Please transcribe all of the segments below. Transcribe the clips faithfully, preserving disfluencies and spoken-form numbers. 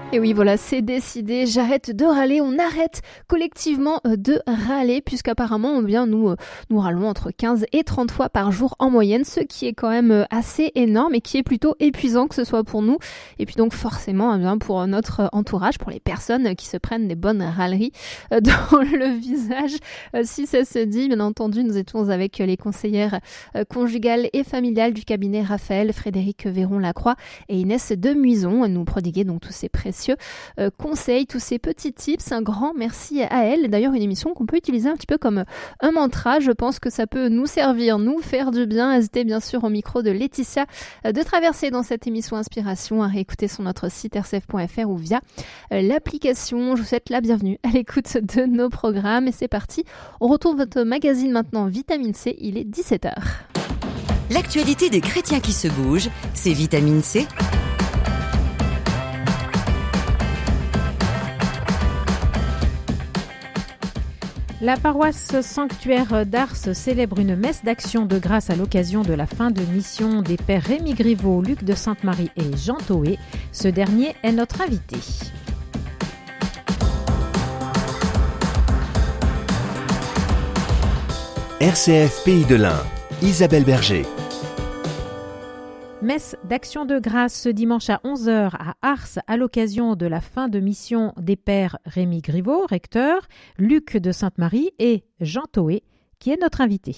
Et oui, voilà, c'est décidé. J'arrête de râler. On arrête collectivement de râler, puisqu'apparemment, eh bien, nous, nous râlons entre quinze et trente fois par jour en moyenne, ce qui est quand même assez énorme et qui est plutôt épuisant, que ce soit pour nous et puis donc forcément, eh bien, pour notre entourage, pour les personnes qui se prennent des bonnes râleries dans le visage. Si ça se dit, bien entendu, nous étions avec les conseillères conjugales et familiales du cabinet Raphaël, Frédéric Véron-Lacroix et Inès de Muison. Nous prodiguer donc tous ces précieux Euh, conseils, tous ces petits tips. Un grand merci à elle. D'ailleurs, une émission qu'on peut utiliser un petit peu comme un mantra. Je pense que ça peut nous servir, nous faire du bien. N'hésitez bien sûr au micro de Laetitia euh, de traverser dans cette émission Inspiration à réécouter sur notre site r c f point f r ou via euh, l'application. Je vous souhaite la bienvenue à l'écoute de nos programmes et c'est parti. On retrouve votre magazine maintenant Vitamine C. Il est dix-sept heures. L'actualité des chrétiens qui se bougent, c'est Vitamine C. La paroisse sanctuaire d'Ars célèbre une messe d'action de grâce à l'occasion de la fin de mission des pères Rémi Griveau, Luc de Sainte-Marie et Jean Toé. Ce dernier est notre invité. R C F Pays de l'Ain, Isabelle Berger. Messe d'action de grâce ce dimanche à onze heures à Ars à l'occasion de la fin de mission des pères Rémi Griveau, recteur, Luc de Sainte-Marie et Jean Toé, qui est notre invité.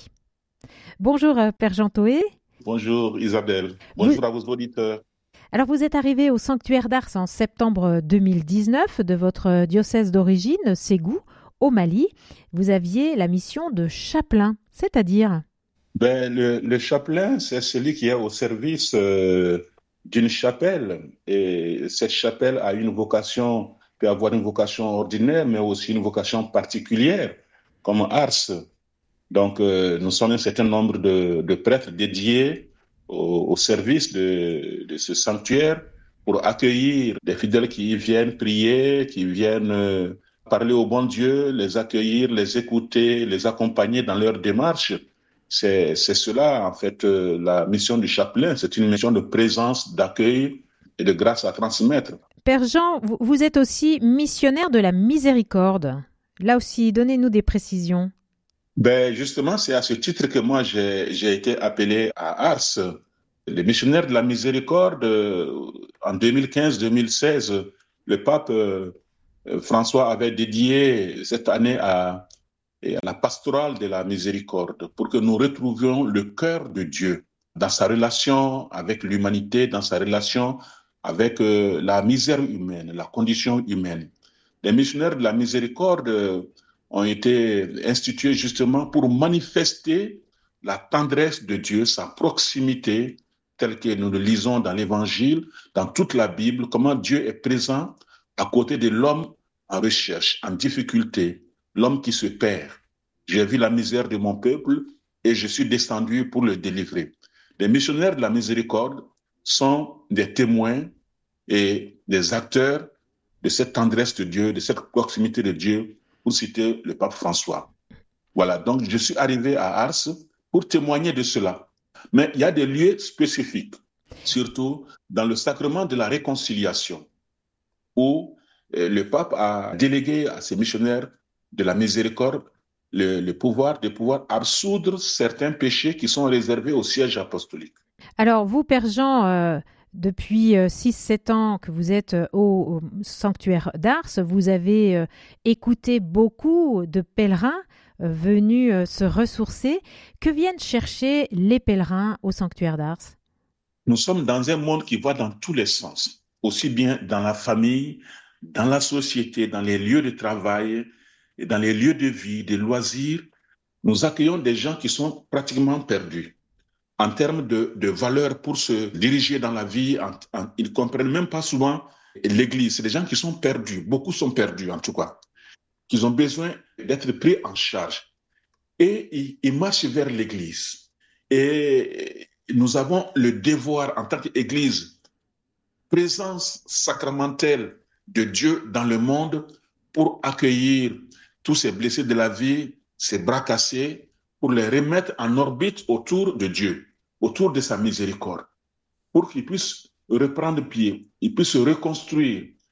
Bonjour Père Jean Toé. Bonjour Isabelle. Bonjour vous... à vos auditeurs. Alors vous êtes arrivé au sanctuaire d'Ars en septembre deux mille dix-neuf de votre diocèse d'origine, Ségou, au Mali. Vous aviez la mission de chapelain, c'est-à-dire... Ben, le, le chapelain, c'est celui qui est au service euh, d'une chapelle. Et cette chapelle a une vocation, peut avoir une vocation ordinaire, mais aussi une vocation particulière, comme Ars. Donc, euh, nous sommes un certain nombre de, de prêtres dédiés au, au service de, de ce sanctuaire pour accueillir des fidèles qui y viennent prier, qui viennent euh, parler au bon Dieu, les accueillir, les écouter, les accompagner dans leur démarche. C'est, c'est cela, en fait, euh, la mission du chapelain. C'est une mission de présence, d'accueil et de grâce à transmettre. Père Jean, vous, vous êtes aussi missionnaire de la miséricorde. Là aussi, donnez-nous des précisions. Ben, justement, c'est à ce titre que moi, j'ai, j'ai été appelé à Ars. Les missionnaires de la miséricorde, euh, en deux mille quinze deux mille seize, le pape euh, François avait dédié cette année à... et à la pastorale de la miséricorde, pour que nous retrouvions le cœur de Dieu dans sa relation avec l'humanité, dans sa relation avec euh, la misère humaine, la condition humaine. Les missionnaires de la miséricorde euh, ont été institués justement pour manifester la tendresse de Dieu, sa proximité, telle que nous le lisons dans l'Évangile, dans toute la Bible, comment Dieu est présent à côté de l'homme en recherche, en difficulté, l'homme qui se perd. J'ai vu la misère de mon peuple et je suis descendu pour le délivrer. Les missionnaires de la miséricorde sont des témoins et des acteurs de cette tendresse de Dieu, de cette proximité de Dieu, pour citer le pape François. Voilà, donc je suis arrivé à Ars pour témoigner de cela. Mais il y a des lieux spécifiques, surtout dans le sacrement de la réconciliation, où le pape a délégué à ses missionnaires de la miséricorde le, le pouvoir de pouvoir absoudre certains péchés qui sont réservés au siège apostolique. Alors vous, Père Jean, euh, depuis six sept ans que vous êtes au, au sanctuaire d'Ars, vous avez euh, écouté beaucoup de pèlerins euh, venus euh, se ressourcer. Que viennent chercher les pèlerins au sanctuaire d'Ars ? Nous sommes dans un monde qui va dans tous les sens, aussi bien dans la famille, dans la société, dans les lieux de travail, et dans les lieux de vie, des loisirs. Nous accueillons des gens qui sont pratiquement perdus en termes de, de valeurs pour se diriger dans la vie. En, en, ils ne comprennent même pas souvent l'Église. C'est des gens qui sont perdus, beaucoup sont perdus en tout cas, qui ont besoin d'être pris en charge. Et ils, ils marchent vers l'Église. Et nous avons le devoir en tant qu'Église, présence sacramentelle de Dieu dans le monde, pour accueillir tous ces blessés de la vie, ces bras cassés, pour les remettre en orbite autour de Dieu, autour de sa miséricorde, pour qu'ils puissent reprendre pied, ils puissent se reconstruire,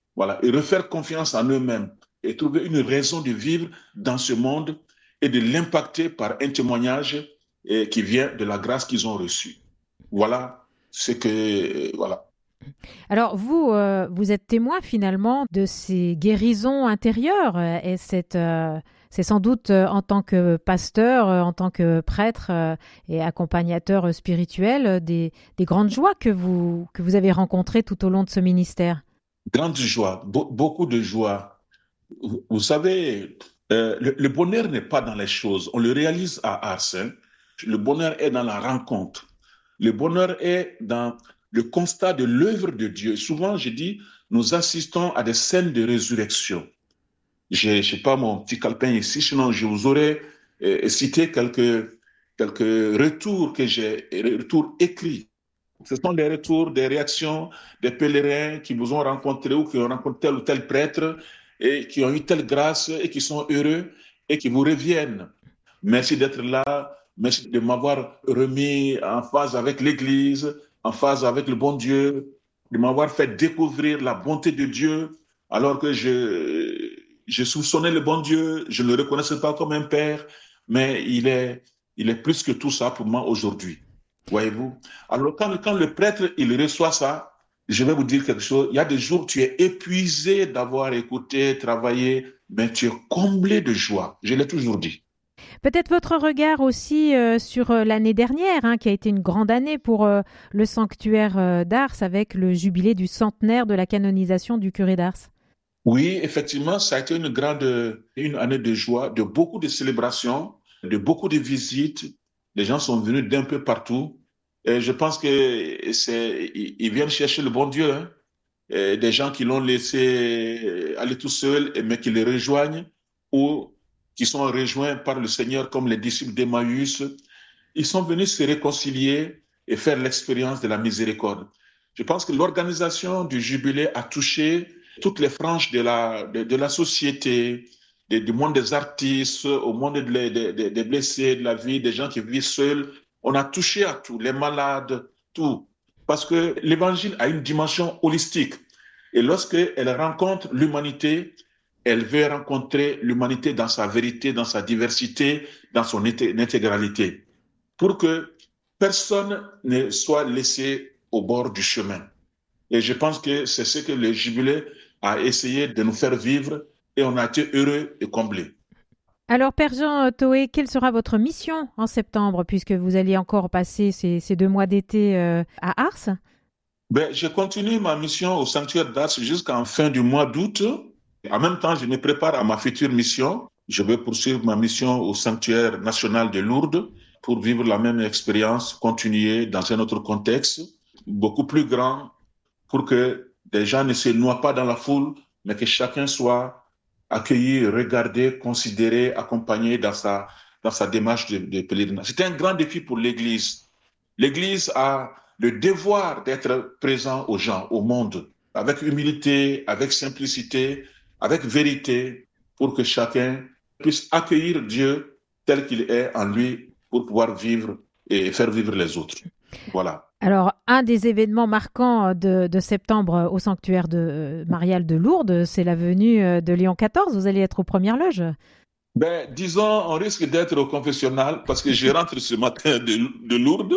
Voilà, et refaire confiance en eux-mêmes et trouver une raison de vivre dans ce monde et de l'impacter par un témoignage eh, qui vient de la grâce qu'ils ont reçue. Voilà ce que... euh, voilà. Alors vous, euh, vous êtes témoin finalement de ces guérisons intérieures euh, et cette, euh, c'est sans doute euh, en tant que pasteur, euh, en tant que prêtre euh, et accompagnateur euh, spirituel, euh, des, des grandes joies que vous, que vous avez rencontrées tout au long de ce ministère. Grande joie, be- beaucoup de joie. Vous, vous savez, euh, le, le bonheur n'est pas dans les choses. On le réalise à Ars. Hein. Le bonheur est dans la rencontre. Le bonheur est dans le constat de l'œuvre de Dieu. Souvent, je dis, nous assistons à des scènes de résurrection. J'ai, je sais pas, mon petit calepin ici, sinon je vous aurais euh, cité quelques, quelques retours que j'ai, retours écrits. Ce sont des retours, des réactions des pèlerins qui vous ont rencontré ou qui ont rencontré tel ou tel prêtre et qui ont eu telle grâce et qui sont heureux et qui vous reviennent. Merci d'être là, merci de m'avoir remis en phase avec l'Église, en phase avec le bon Dieu, de m'avoir fait découvrir la bonté de Dieu alors que je, je soupçonnais le bon Dieu, je ne le reconnaissais pas comme un père, mais il est, il est plus que tout ça pour moi aujourd'hui. Voyez-vous? Alors, quand, quand le prêtre, il reçoit ça, je vais vous dire quelque chose. Il y a des jours où tu es épuisé d'avoir écouté, travaillé, mais tu es comblé de joie. Je l'ai toujours dit. Peut-être votre regard aussi euh, sur euh, l'année dernière, hein, qui a été une grande année pour euh, le sanctuaire euh, d'Ars avec le jubilé du centenaire de la canonisation du curé d'Ars. Oui, effectivement, ça a été une grande, une année de joie, de beaucoup de célébrations, de beaucoup de visites. Les gens sont venus d'un peu partout. Et je pense que c'est, ils viennent chercher le bon Dieu, hein. Et des gens qui l'ont laissé aller tout seul, mais qui le rejoignent, ou qui sont rejoints par le Seigneur comme les disciples d'Emmaüs. Ils sont venus se réconcilier et faire l'expérience de la miséricorde. Je pense que l'organisation du jubilé a touché toutes les franges de la, de, de la société, de, du monde des artistes, au monde des de, de, de blessés, de la vie, des gens qui vivent seuls. On a touché à tout, les malades, tout. Parce que l'évangile a une dimension holistique. Et lorsqu'elle rencontre l'humanité, elle veut rencontrer l'humanité dans sa vérité, dans sa diversité, dans son intégralité, pour que personne ne soit laissé au bord du chemin. Et je pense que c'est ce que le jubilé a essayé de nous faire vivre et on a été heureux et comblés. Alors, Père Jean Toé, quelle sera votre mission en septembre, puisque vous allez encore passer ces, ces deux mois d'été euh, à Ars? Ben, je continue ma mission au sanctuaire d'Ars jusqu'en fin du mois d'août. En même temps, je me prépare à ma future mission. Je vais poursuivre ma mission au sanctuaire national de Lourdes pour vivre la même expérience, continuer dans un autre contexte, beaucoup plus grand, pour que des gens ne se noient pas dans la foule, mais que chacun soit accueilli, regardé, considéré, accompagné dans sa, dans sa démarche de, de pèlerinage. C'est un grand défi pour l'Église. L'Église a le devoir d'être présent aux gens, au monde, avec humilité, avec simplicité, avec vérité, pour que chacun puisse accueillir Dieu tel qu'il est en lui pour pouvoir vivre et faire vivre les autres. Voilà. Alors, un des événements marquants de, de septembre au sanctuaire de euh, marial de Lourdes, c'est la venue de Léon quatorze. Vous allez être aux premières loges. Ben, disons, on risque d'être au confessionnal parce que je rentre ce matin de, de Lourdes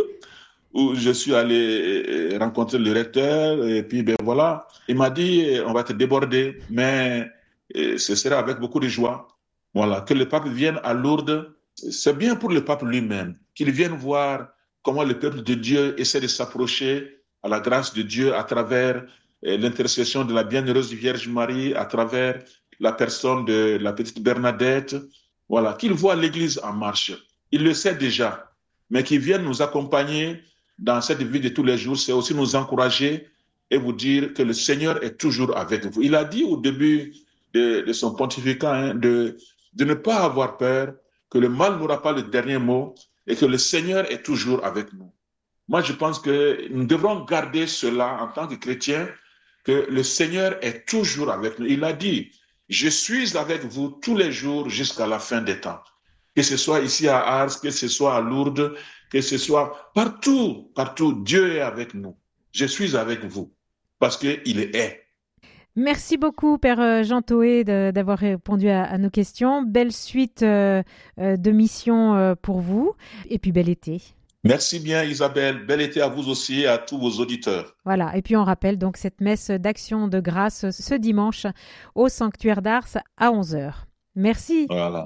où je suis allé rencontrer le recteur et puis ben voilà, il m'a dit on va te déborder, mais ce sera avec beaucoup de joie. Voilà, que le pape vienne à Lourdes, c'est bien pour le pape lui-même, qu'il vienne voir comment le peuple de Dieu essaie de s'approcher à la grâce de Dieu à travers l'intercession de la bienheureuse Vierge Marie, à travers la personne de la petite Bernadette. Voilà, qu'il voit l'Église en marche. Il le sait déjà, mais qu'il vienne nous accompagner dans cette vie de tous les jours, c'est aussi nous encourager et vous dire que le Seigneur est toujours avec vous. Il a dit au début de, de son pontificat hein, de, de ne pas avoir peur, que le mal n'aura pas le dernier mot et que le Seigneur est toujours avec nous. Moi, je pense que nous devrons garder cela en tant que chrétiens, que le Seigneur est toujours avec nous. Il a dit, je suis avec vous tous les jours jusqu'à la fin des temps. Que ce soit ici à Ars, que ce soit à Lourdes, que ce soit partout, partout, Dieu est avec nous. Je suis avec vous parce qu'il est. Merci beaucoup, Père Jean Toé, de, d'avoir répondu à, à nos questions. Belle suite euh, de missions euh, pour vous et puis bel été. Merci bien Isabelle, bel été à vous aussi et à tous vos auditeurs. Voilà, et puis on rappelle donc cette messe d'action de grâce ce dimanche au sanctuaire d'Ars à onze heures. Merci. Voilà.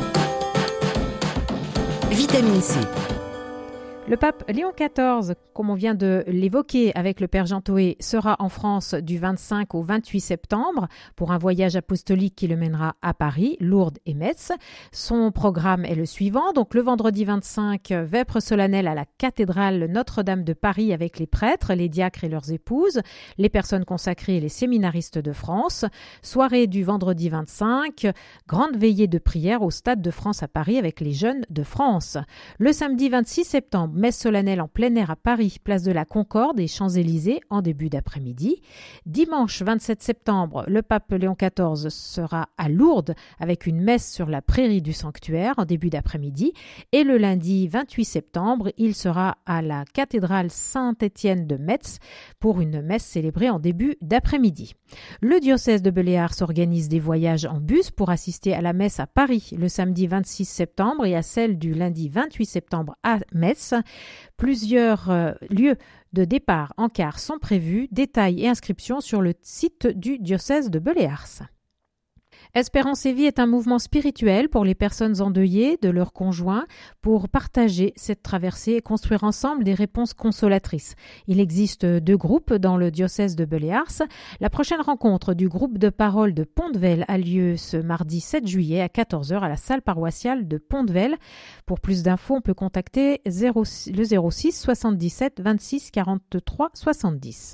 Vitamine C. Le pape Léon quatorze, comme on vient de l'évoquer avec le Père Jean Toé, sera en France du vingt-cinq au vingt-huit septembre pour un voyage apostolique qui le mènera à Paris, Lourdes et Metz. Son programme est le suivant. Donc le vendredi vingt-cinq, vêpres solennelles à la cathédrale Notre-Dame de Paris avec les prêtres, les diacres et leurs épouses, les personnes consacrées et les séminaristes de France. Soirée du vendredi vingt-cinq, grande veillée de prière au Stade de France à Paris avec les jeunes de France. Le samedi vingt-six septembre, messe solennelle en plein air à Paris, place de la Concorde et Champs-Élysées en début d'après-midi. Dimanche vingt-sept septembre, le pape Léon quatorze sera à Lourdes avec une messe sur la prairie du sanctuaire en début d'après-midi. Et le lundi vingt-huit septembre, il sera à la cathédrale Saint-Étienne de Metz pour une messe célébrée en début d'après-midi. Le diocèse de Beléars organise des voyages en bus pour assister à la messe à Paris le samedi vingt-six septembre et à celle du lundi vingt-huit septembre à Metz. Plusieurs euh, lieux de départ en car sont prévus, détails et inscriptions sur le site du diocèse de Beléars. Espérance et vie est un mouvement spirituel pour les personnes endeuillées de leurs conjoints pour partager cette traversée et construire ensemble des réponses consolatrices. Il existe deux groupes dans le diocèse de Beléars. La prochaine rencontre du groupe de parole de Pont-de-Vel a lieu ce mardi sept juillet à quatorze heures à la salle paroissiale de Pont-de-Vel. Pour plus d'infos, on peut contacter le zéro six soixante-dix-sept vingt-six quarante-trois soixante-dix.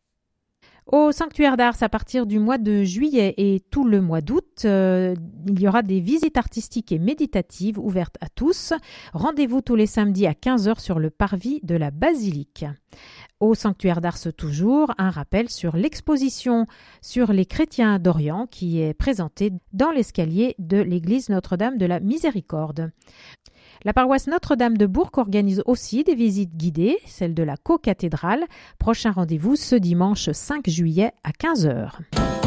Au sanctuaire d'Ars, à partir du mois de juillet et tout le mois d'août, euh, il y aura des visites artistiques et méditatives ouvertes à tous. Rendez-vous tous les samedis à quinze heures sur le parvis de la basilique. Au sanctuaire d'Ars toujours, un rappel sur l'exposition sur les chrétiens d'Orient qui est présentée dans l'escalier de l'église Notre-Dame de la Miséricorde. La paroisse Notre-Dame de Bourg organise aussi des visites guidées, celle de la co-cathédrale. Prochain rendez-vous ce dimanche cinq juillet à quinze heures.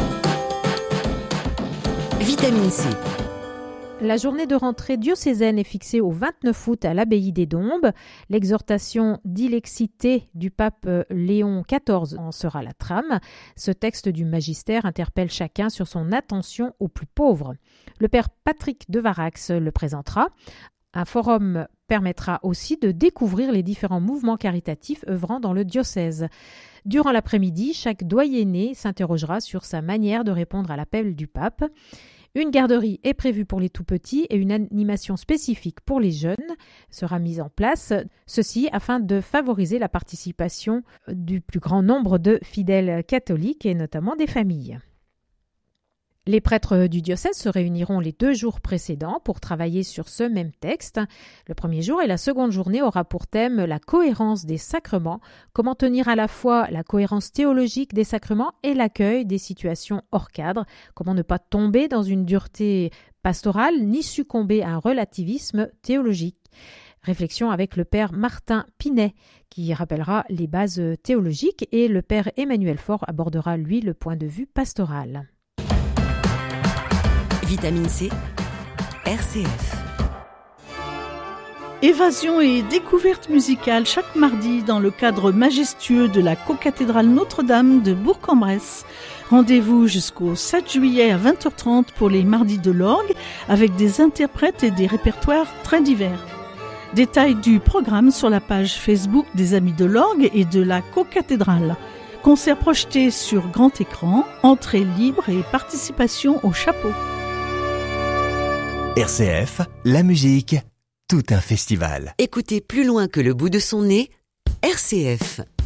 Vitamine C. La journée de rentrée diocésaine est fixée au vingt-neuf août à l'abbaye des Dombes. L'exhortation d'Ilexité du pape Léon quatorze en sera la trame. Ce texte du magistère interpelle chacun sur son attention aux plus pauvres. Le père Patrick de Varax le présentera. Un forum permettra aussi de découvrir les différents mouvements caritatifs œuvrant dans le diocèse. Durant l'après-midi, chaque doyenné s'interrogera sur sa manière de répondre à l'appel du pape. Une garderie est prévue pour les tout-petits et une animation spécifique pour les jeunes sera mise en place, ceci afin de favoriser la participation du plus grand nombre de fidèles catholiques et notamment des familles. Les prêtres du diocèse se réuniront les deux jours précédents pour travailler sur ce même texte. Le premier jour et la seconde journée aura pour thème la cohérence des sacrements, comment tenir à la fois la cohérence théologique des sacrements et l'accueil des situations hors cadre, comment ne pas tomber dans une dureté pastorale ni succomber à un relativisme théologique. Réflexion avec le père Martin Pinet qui rappellera les bases théologiques et le père Emmanuel Faure abordera lui le point de vue pastoral. Vitamine C, R C F. Évasion et découverte musicale chaque mardi dans le cadre majestueux de la co-cathédrale Notre-Dame de Bourg-en-Bresse. Rendez-vous jusqu'au sept juillet à vingt heures trente pour les mardis de l'orgue avec des interprètes et des répertoires très divers. Détails du programme sur la page Facebook des Amis de l'orgue et de la co-cathédrale. Concert projeté sur grand écran, entrée libre et participation au chapeau. R C F, la musique, tout un festival. Écoutez plus loin que le bout de son nez, R C F.